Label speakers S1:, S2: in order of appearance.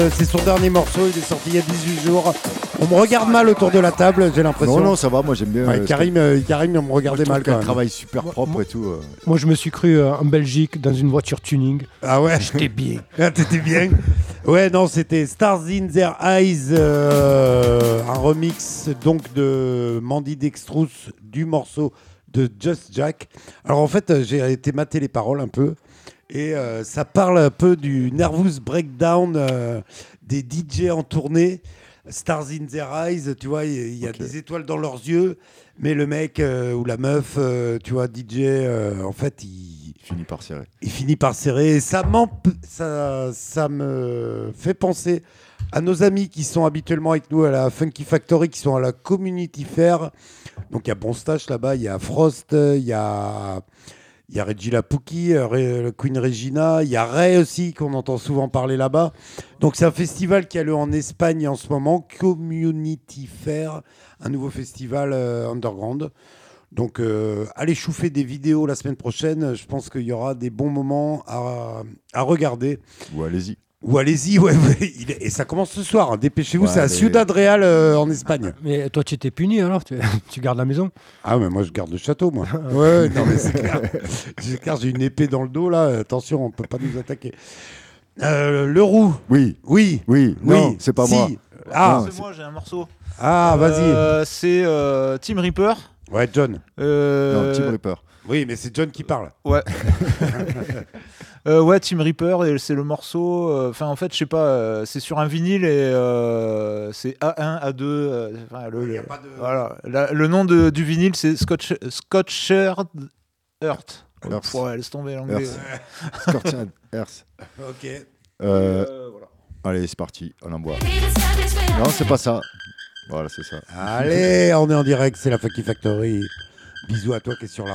S1: C'est son dernier morceau, il est sorti il y a 18 jours. On me regarde mal autour de la table, j'ai l'impression.
S2: Non, ça va, moi j'aime bien.
S1: Karim, on me regardait mal quand
S2: un
S1: même.
S2: travail super propre et tout.
S3: Moi, je me suis cru en Belgique dans une voiture tuning.
S1: Ah ouais.
S3: J'étais bien.
S1: Ah, t'étais bien. Ouais, non, c'était Stars in Their Eyes, un remix donc de Mandy Dextrous du morceau de Just Jack. Alors en fait, j'ai été mater les paroles un peu. Et ça parle un peu du nervous breakdown des DJ en tournée. Stars in their eyes, tu vois, il y a des étoiles dans leurs yeux, mais le mec ou la meuf, tu vois, DJ, en fait, il
S2: finit par serrer.
S1: Il finit par serrer. Et ça me fait penser à nos amis qui sont habituellement avec nous à la Funky Factory, qui sont à la Community Fair. Donc il y a Bonstache là-bas, il y a Frost, il y a Regina Pookie, Queen Regina, il y a Ray aussi, qu'on entend souvent parler là-bas. Donc c'est un festival qui a lieu en Espagne en ce moment, Community Fair, un nouveau festival underground. Donc allez chouffer des vidéos la semaine prochaine, je pense qu'il y aura des bons moments à regarder.
S2: Ou allez-y.
S1: Ouais. Et ça commence ce soir, hein. Dépêchez-vous, c'est à Ciudad Real en Espagne.
S3: Mais toi, tu étais puni alors, tu gardes la maison.
S1: Ah, mais moi je garde le château, moi. Ouais, non, mais c'est clair. J'ai une épée dans le dos, là. Attention, on ne peut pas nous attaquer. Le roux.
S2: Oui. Non, c'est pas moi.
S1: Ah,
S4: c'est moi, j'ai un morceau.
S1: Ah, vas-y.
S4: C'est Team Reaper.
S1: Ouais, John.
S2: Non, Team Reaper.
S1: Oui, mais c'est John qui parle.
S4: Ouais. Ouais, Team Reaper, et c'est le morceau. Enfin, en fait, je sais pas, c'est sur un vinyle et c'est A1, A2. Voilà. Le nom du vinyle, c'est Scotchered Earth. Ouais, laisse tomber l'anglais.
S2: Scotchered Earth.
S1: Ok.
S4: Voilà.
S2: Allez, c'est parti, on envoie. Non, c'est pas ça. Voilà, c'est ça.
S1: Allez, on est en direct, c'est la Funky Factory. Bisous à toi qui est sur la